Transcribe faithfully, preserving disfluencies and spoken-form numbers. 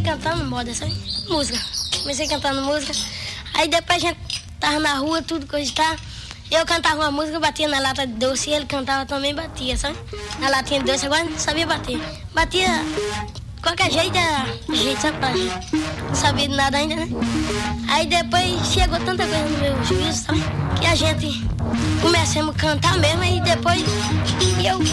cantando moda, sabe? Música. Comecei cantando música. Aí depois a gente tava na rua, tudo coisa e tal. Eu cantava uma música, batia na lata de doce e ele cantava também, batia, sabe? Na latinha de doce, agora não sabia bater. Batia qualquer jeito, era jeito, sabe? Pra gente. Não sabia de nada ainda, né? Aí depois chegou tanta coisa no meu juízo, sabe? Que a gente começamos a cantar mesmo e depois eu